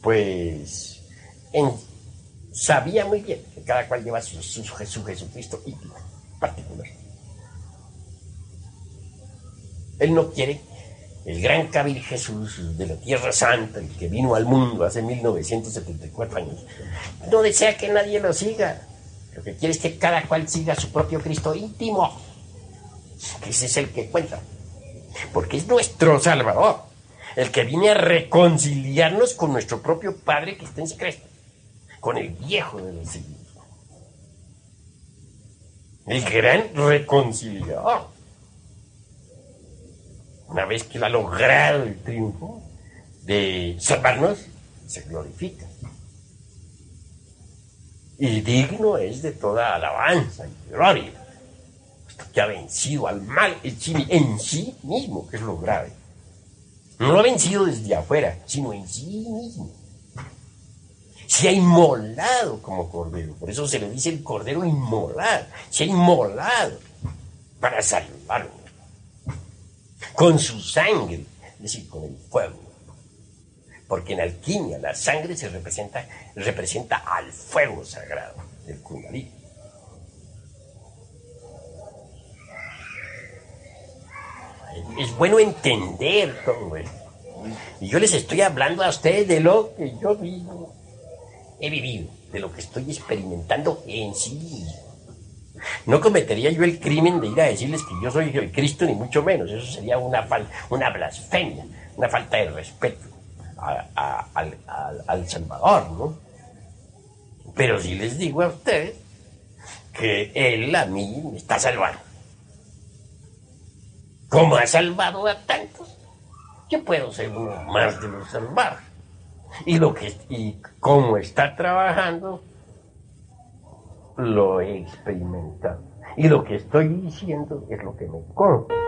pues sabía muy bien que cada cual lleva su Jesucristo íntimo, particular. Él no quiere el gran Kabir Jesús de la Tierra Santa, el que vino al mundo hace 1974 años. No desea que nadie lo siga. Lo que quiere es que cada cual siga su propio Cristo íntimo, que ese es el que cuenta, porque es nuestro Salvador, el que viene a reconciliarnos con nuestro propio Padre que está en secreto, con el viejo de los siglos, el gran reconciliador. Una vez que él ha logrado el triunfo de salvarnos, se glorifica. Y digno es de toda alabanza y gloria, puesto que ha vencido al mal en sí mismo, que es lo grave. No lo ha vencido desde afuera, sino en sí mismo. Se ha inmolado como cordero, por eso se le dice el cordero inmolado. Se ha inmolado para salvarnos. Con su sangre, es decir, con el fuego. Porque en alquimia la sangre se representa al fuego sagrado del Kundalini. Es bueno entender todo esto. Y yo les estoy hablando a ustedes de lo que yo mismo he vivido, de lo que estoy experimentando en sí mismo. No cometería yo el crimen de ir a decirles que yo soy el Cristo, ni mucho menos. Eso sería una blasfemia, una falta de respeto al Salvador, ¿no? Pero sí les digo a ustedes que Él a mí me está salvando. Como ha salvado a tantos, yo puedo ser uno más de los salvados. Y como está trabajando, lo he experimentado. Y lo que estoy diciendo es lo que me consta.